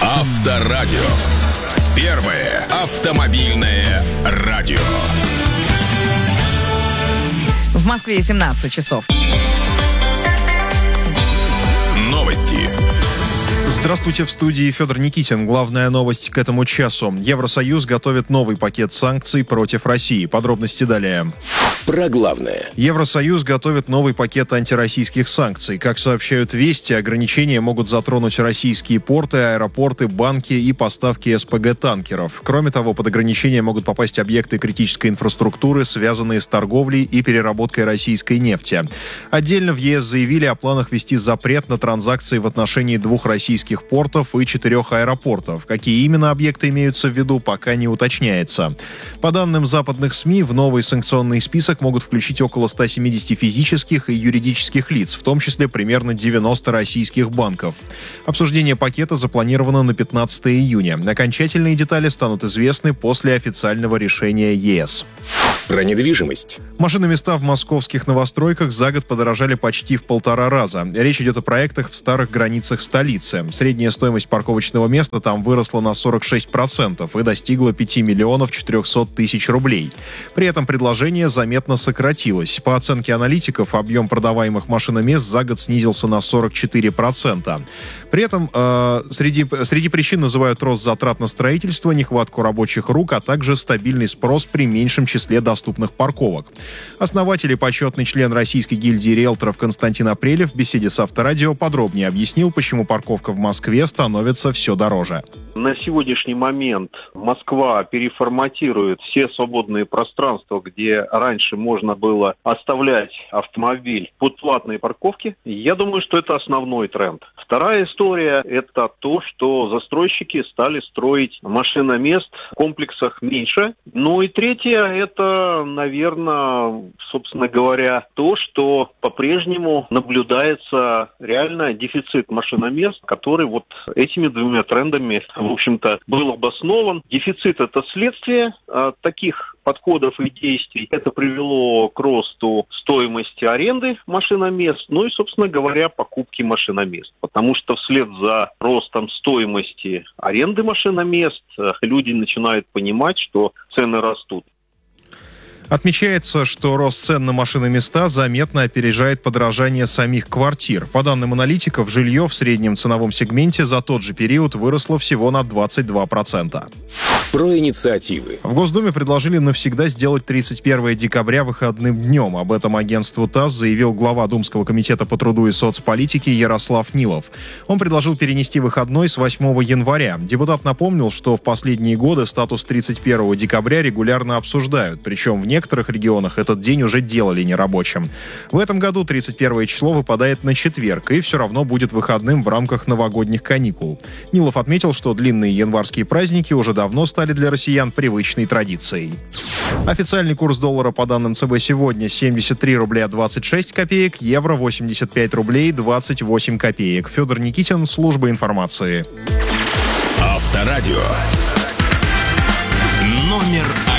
Авторадио. Первое автомобильное радио. В Москве 17 часов. Новости. Здравствуйте, в студии Федор Никитин. Главная новость к этому часу. Евросоюз готовит новый пакет санкций против России. Подробности далее. Про главное. Евросоюз готовит новый пакет антироссийских санкций. Как сообщают «Вести», ограничения могут затронуть российские порты, аэропорты, банки и поставки СПГ-танкеров. Кроме того, под ограничения могут попасть объекты критической инфраструктуры, связанные с торговлей и переработкой российской нефти. Отдельно в ЕС заявили о планах ввести запрет на транзакции в отношении 2 российских портов и 4 аэропортов. Какие именно объекты имеются в виду, пока не уточняется. По данным западных СМИ, в новый санкционный список могут включить около 170 физических и юридических лиц, в том числе примерно 90 российских банков. Обсуждение пакета запланировано на 15 июня. Окончательные детали станут известны после официального решения ЕС. Про недвижимость. Машиноместа в московских новостройках за год подорожали почти в 1,5 раза. Речь идет о проектах в старых границах столицы. Средняя стоимость парковочного места там выросла на 46% и достигла 5 миллионов 400 тысяч рублей. При этом предложение заметно сократилось. По оценке аналитиков, объем продаваемых машиномест за год снизился на 44%. При этом среди причин называют рост затрат на строительство, нехватку рабочих рук, а также стабильный спрос при меньшем числе доступных парковок. Основатель и почетный член Российской гильдии риэлторов Константин Апрелев в беседе с Авторадио подробнее объяснил, почему парковка в Москве становится все дороже. На сегодняшний момент Москва переформатирует все свободные пространства, где раньше можно было оставлять автомобиль под платные парковки. Я думаю, что это основной тренд. Вторая история – это то, что застройщики стали строить машиномест в комплексах меньше. Ну и третье – это, наверное, собственно говоря, то, что по-прежнему наблюдается реально дефицит машиномест, который вот этими 2 трендами, в общем-то, был обоснован. Дефицит – это следствие таких подходов и действий. Это привело к росту стоимости аренды машиномест, ну и, собственно говоря, покупки машиномест. Потому что вслед за ростом стоимости аренды машиномест люди начинают понимать, что цены растут. Отмечается, что рост цен на машиноместа заметно опережает подорожание самих квартир. По данным аналитиков, жилье в среднем ценовом сегменте за тот же период выросло всего на 22%. Про инициативы. В Госдуме предложили навсегда сделать 31 декабря выходным днем. Об этом агентству ТАСС заявил глава Думского комитета по труду и соцполитике Ярослав Нилов. Он предложил перенести выходной с 8 января. Депутат напомнил, что в последние годы статус 31 декабря регулярно обсуждают. Причем в некоторых регионах этот день уже делали нерабочим. В этом году 31 число выпадает на четверг и все равно будет выходным в рамках новогодних каникул. Нилов отметил, что длинные январские праздники уже давно стали для россиян привычной традицией. Официальный курс доллара по данным ЦБ сегодня 73 рубля 26 копеек, евро 85 рублей 28 копеек. Федор Никитин, служба информации. Авторадио. Номер 1.